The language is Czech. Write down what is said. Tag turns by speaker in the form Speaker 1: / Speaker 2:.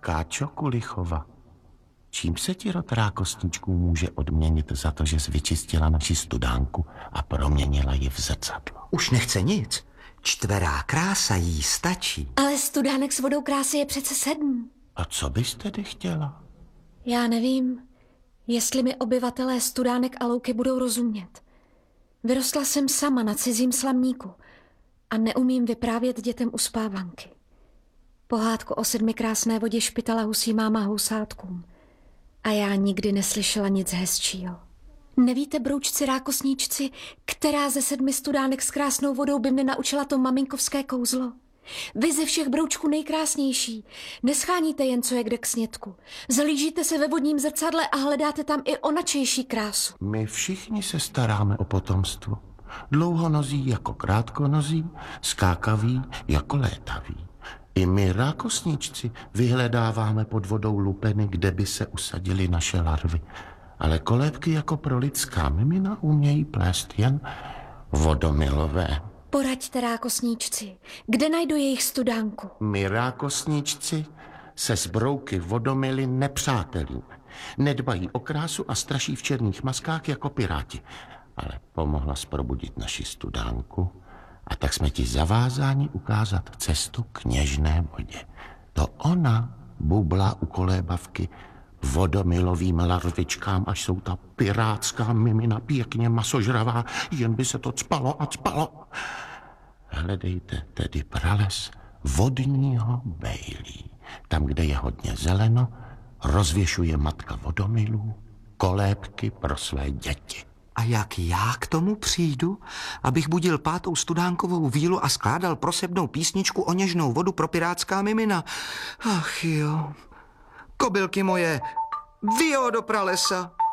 Speaker 1: Káčo Kulichova, čím se ti rod rákosníčků může odměnit za to, že jsi vyčistila naši studánku a proměnila ji v zrcadlo?
Speaker 2: Už nechce nic. Čtverá krása jí stačí.
Speaker 3: Ale studánek s vodou krásy je přece 7.
Speaker 1: A co bys tedy chtěla?
Speaker 3: Já nevím, jestli mi obyvatelé Studánek a Louky budou rozumět. Vyrostla jsem sama na cizím slamníku a neumím vyprávět dětem uspávanky. Pohádku o 7 krásné vodě špitala husí máma housátkům. A já nikdy neslyšela nic hezčího. Nevíte, broučci rákosníčci, která ze 7 studánek s krásnou vodou by mě naučila to maminkovské kouzlo? Vy ze všech broučků nejkrásnější. Nescháníte jen, co je kde k snědku. Zalížíte se ve vodním zrcadle a hledáte tam i onačejší krásu.
Speaker 1: My všichni se staráme o potomstvo. Dlouhonozí jako krátkonozí, skákaví jako létaví. I my rákosníčci vyhledáváme pod vodou lupeny, kde by se usadily naše larvy. Ale kolébky jako pro lidská mimina umějí plést jen vodomilové.
Speaker 3: Poraďte, rákosníčci, kde najdu jejich studánku?
Speaker 1: My rákosníčci se z brouky vodomily nepřátelíme. Nedbají o krásu a straší v černých maskách jako piráti. Ale pomohla probudit naši studánku a tak jsme ti zavázáni ukázat cestu k něžné vodě. To ona bublá u kolébavky vodomilovým larvičkám, až jsou ta pirátská mimina pěkně masožravá, jen by se to cpalo a cpalo. Hledejte tedy prales vodního bejlí. Tam, kde je hodně zeleno, rozvěšuje matka vodomilů kolébky pro své děti.
Speaker 2: A jak já k tomu přijdu, abych budil 5. studánkovou vílu a skládal prosebnou písničku o něžnou vodu pro pirátská mimina? Ach jo, kobylky moje, vyjo do pralesa.